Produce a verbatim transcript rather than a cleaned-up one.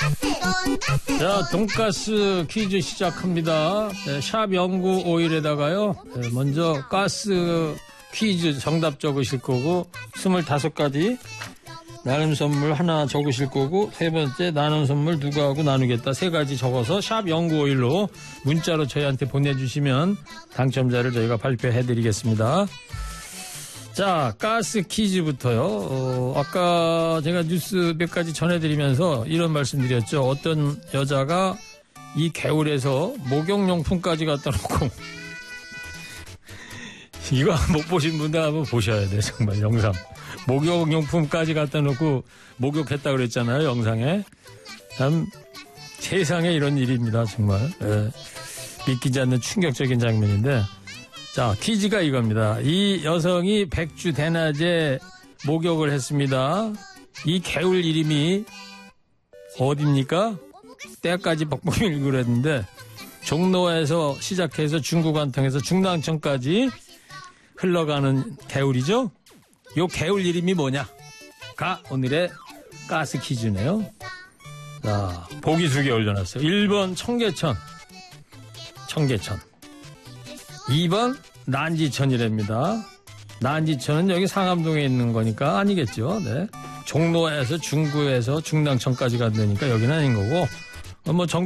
자, 돈가스 퀴즈 시작합니다. 네, 샵 영구오일에다가요. 네, 먼저 가스 퀴즈 정답 적으실 거고, 스물다섯 가지 나눔 선물 하나 적으실 거고, 세 번째 나눔 선물 누구하고 나누겠다 세 가지 적어서 샵 영구오일로 문자로 저희한테 보내주시면 당첨자를 저희가 발표해드리겠습니다. 자, 가스 퀴즈부터요. 어, 아까 제가 뉴스 몇 가지 전해드리면서 이런 말씀 드렸죠. 어떤 여자가 이 개울에서 목욕용품까지 갖다 놓고 이거 못 보신 분들 한번 보셔야 돼. 정말 영상. 목욕용품까지 갖다 놓고 목욕했다 그랬잖아요. 영상에. 참 세상에 이런 일입니다. 정말. 예, 믿기지 않는 충격적인 장면인데, 자, 퀴즈가 이겁니다. 이 여성이 백주 대낮에 목욕을 했습니다. 이 개울 이름이 어디입니까? 때까지 벅벅 밀고 그랬는데, 종로에서 시작해서 중구간 통해서 중랑천까지 흘러가는 개울이죠? 요 개울 이름이 뭐냐가 오늘의 가스 퀴즈네요. 자, 보기 두 개 올려놨어요. 일 번 청계천. 청계천. 이 번 난지천이랍니다. 난지천은 여기 상암동에 있는 거니까 아니겠죠. 네. 종로에서 중구에서 중랑천까지 간다니까 여기는 아닌 거고, 뭐 정